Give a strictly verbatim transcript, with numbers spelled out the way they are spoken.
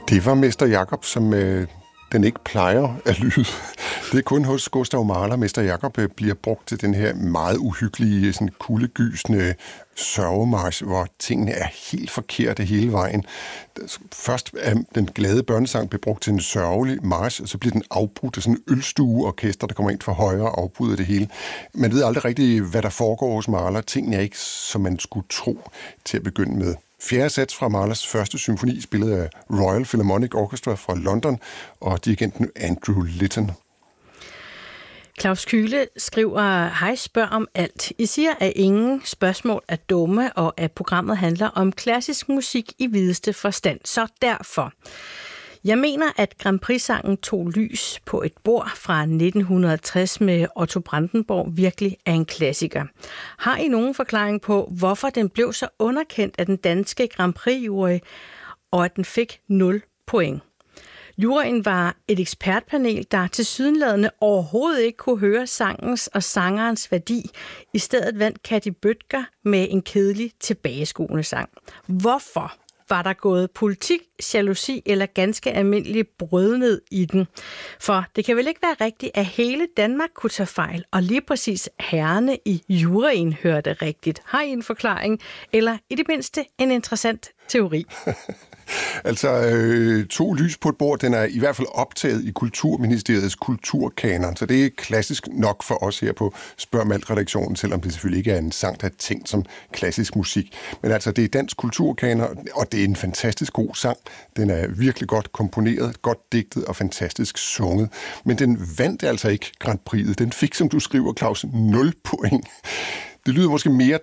Det var Mester Jakob, som øh, den ikke plejer at lyde. Det er kun hos Gustav Mahler, Mester Jakob øh, bliver brugt til den her meget uhyggelige, sådan kuldegysende sørgemarch, hvor tingene er helt forkerte hele vejen. Først er den glade børnesang blev brugt til en sørgelig march, og så bliver den afbrudt af sådan en ølstueorkester, der kommer ind fra højre og afbryder det hele. Man ved aldrig rigtigt, hvad der foregår hos Mahler. Tingene er ikke, som man skulle tro til at begynde med. Fjerde sats fra Mahlers første symfoni, spillet af Royal Philharmonic Orchestra fra London, og dirigenten Andrew Litton. Claus Kyle skriver, hej, spørg om alt. I siger, at ingen spørgsmål er dumme, og at programmet handler om klassisk musik i videste forstand. Så derfor. Jeg mener, at Grand Prix-sangen Tog lys på et bord fra nitten tres med Otto Brandenburg virkelig er en klassiker. Har I nogen forklaring på, hvorfor den blev så underkendt af den danske Grand Prix-jury, og at den fik nul point? Juryen var et ekspertpanel, der tilsyneladende overhovedet ikke kunne høre sangens og sangerens værdi. I stedet vandt Katty Bødker med en kedelig tilbageskuende sang. Hvorfor? Var der gået politik, jalousi eller ganske almindelig brødned i den? For det kan vel ikke være rigtigt, at hele Danmark kunne tage fejl, og lige præcis herrerne i juryen hørte rigtigt. Har I en forklaring, eller i det mindste en interessant teori? Altså, øh, To lys på et bord, den er i hvert fald optaget i Kulturministeriets kulturkanon, så det er klassisk nok for os her på Spørg Malt-redaktionen, selvom det selvfølgelig ikke er en sang, der er tænkt som klassisk musik. Men altså, det er dansk kulturkanon, og det er en fantastisk god sang. Den er virkelig godt komponeret, godt digtet og fantastisk sunget. Men den vandt altså ikke Grand Prix'et. Den fik, som du skriver, Claus, nul point. Det lyder måske mere